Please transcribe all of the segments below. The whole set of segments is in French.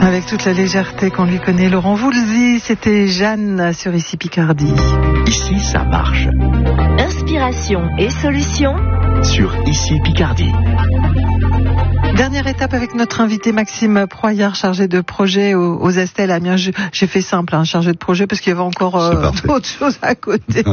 Avec toute la légèreté qu'on lui connaît, Laurent Voulzy, c'était Jeanne sur Ici Picardie. Ici, ça marche. Inspiration et solutions Sur Ici Picardie. Dernière étape avec notre invité Maxime Proyard, chargé de projet aux Astels à Amiens. J'ai fait simple, chargé de projet, parce qu'il y avait encore d'autres choses à côté.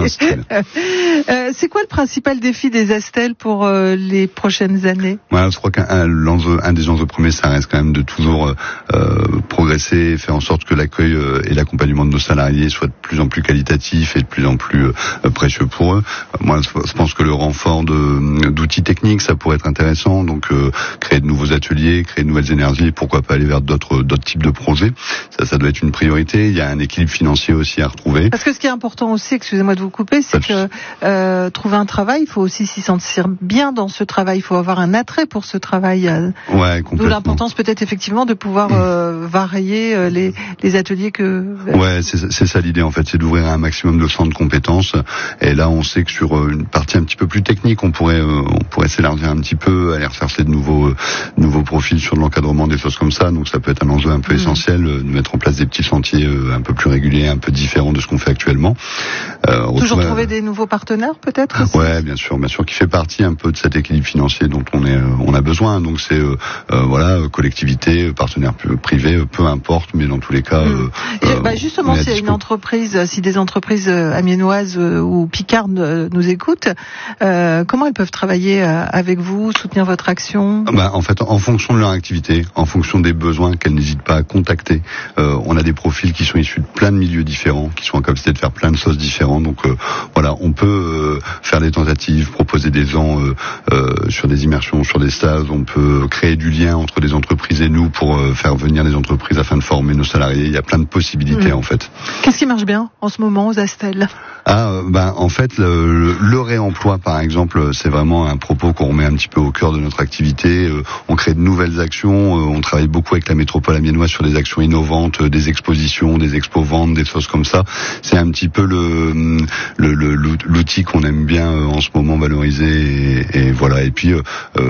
C'est quoi le principal défi des Astels pour les prochaines années? Je crois qu'un des enjeux premiers, ça reste quand même de toujours progresser, faire en sorte que l'accueil et l'accompagnement de nos salariés soient de plus en plus qualitatifs et de plus en plus précieux pour eux. Moi, je pense que le renfort d'outils techniques, ça pourrait être intéressant. Donc, créer de nouveaux ateliers, créer de nouvelles énergies, et pourquoi pas aller vers d'autres types de projets. Ça doit être une priorité. Il y a un équilibre financier aussi à retrouver. Parce que ce qui est important aussi, excusez-moi de vous couper, c'est que trouver un travail, il faut aussi s'y sentir bien dans ce travail. Il faut avoir un attrait pour ce travail. Ouais, complètement. D'où l'importance peut-être effectivement de pouvoir varier les ateliers que... Ouais, c'est ça l'idée en fait, c'est d'ouvrir un maximum de centres de compétences. Et là, on sait que sur une partie un petit peu plus technique, on pourrait s'élargir un petit peu, aller rechercher de nouveaux profils sur de l'encadrement, des choses comme ça. Donc ça peut être un enjeu un peu essentiel de mettre en place des petits chantiers un peu plus réguliers, un peu différents de ce qu'on fait actuellement. Toujours trouver des nouveaux partenaires peut-être aussi. Ouais, bien sûr, qui fait partie un peu de cet équilibre financier dont on a besoin. Donc c'est collectivité, partenaires privés, peu importe, mais dans tous les cas. Justement, si des entreprises amiénoises ou picardes nous écoutent, comment elles peuvent travailler avec vous, soutenir votre action? En fait, en fonction de leur activité, en fonction des besoins, qu'elles n'hésitent pas à contacter. On a des profils qui sont issus de plein de milieux différents, qui sont en capacité de faire plein de choses différentes. Donc on peut faire des tentatives, proposer des gens sur des immersions, sur des stages. On peut créer du lien entre des entreprises et nous pour faire venir des entreprises afin de former nos salariés. Il y a plein de possibilités en fait. Qu'est-ce qui marche bien en ce moment aux Astels? En fait, le réemploi, par exemple, c'est vraiment un propos qu'on remet un petit peu au cœur de notre activité. On crée de nouvelles actions. On travaille beaucoup avec la métropole amiénoise sur des actions innovantes, des expositions, des expos-ventes, des choses comme ça. C'est un petit peu l'outil qu'on aime bien en ce moment valoriser. Et voilà. Et puis,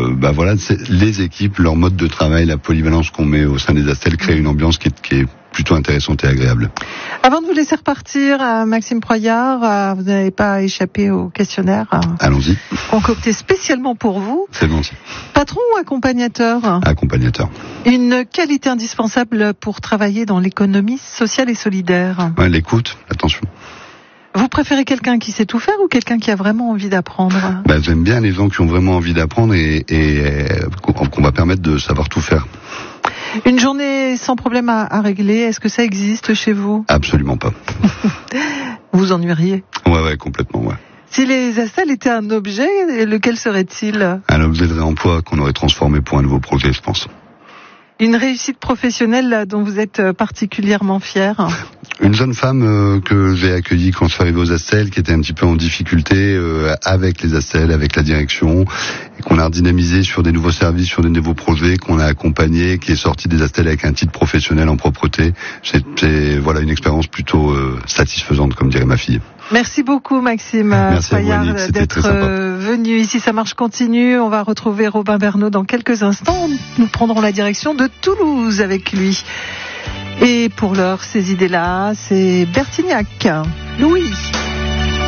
les équipes, leur mode de travail, la polyvalence qu'on met au sein des Astels crée une ambiance qui est plutôt intéressante et agréable. Avant de vous laisser repartir, Maxime Proyard, vous n'avez pas échappé au questionnaire. Allons-y. Concocté spécialement pour vous. C'est bon. Patron ou accompagnateur? Accompagnateur. Une qualité indispensable pour travailler dans l'économie sociale et solidaire? L'écoute, l'attention. Vous préférez quelqu'un qui sait tout faire ou quelqu'un qui a vraiment envie d'apprendre? J'aime bien les gens qui ont vraiment envie d'apprendre et qu'on va permettre de savoir tout faire. Une journée sans problème à régler, est-ce que ça existe chez vous? Absolument pas. Vous ennuieriez? Ouais, complètement, ouais. Si les Astels étaient un objet, lequel serait-il? Un objet de réemploi qu'on aurait transformé pour un nouveau projet, je pense. Une réussite professionnelle dont vous êtes particulièrement fier? Une jeune femme que j'ai accueillie quand je suis arrivé aux Astels, qui était un petit peu en difficulté avec les Astels, avec la direction, et qu'on a redynamisé sur des nouveaux services, sur des nouveaux projets, qu'on a accompagné, qui est sorti des Astels avec un titre professionnel en propreté. C'est une expérience plutôt satisfaisante, comme dirait ma fille. Merci beaucoup Maxime Proyard d'être venu ici. Ça marche continue. On va retrouver Robin Bernot dans quelques instants. Nous prendrons la direction de Toulouse avec lui. Et pour l'heure, ces idées-là, c'est Bertignac. Louis.